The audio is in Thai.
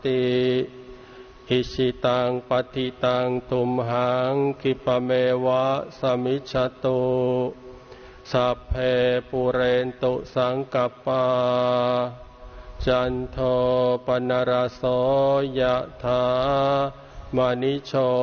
ติอิชิตังปฏิตังตุมหังคิปะเมวะสมิจฉตุสัพเพปุเรนตุสังกัปปาจันโทปนรโสยะถามณิโช